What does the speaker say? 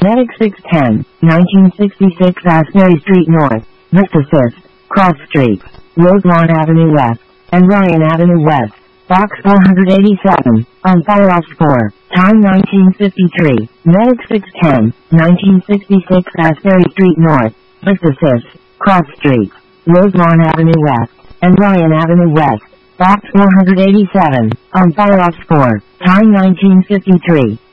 Medic 610, 1966 Asbury Street North, Vista 5th, Cross Street, Roselawn Avenue West, and Ryan Avenue West, Box 487, on fire off score, time 1953, Medic 610, 1966 Asbury Street North, Vista 5th, Cross Street, Roselawn Avenue West, and Ryan Avenue West, Box 487, on fire off score, time 1953.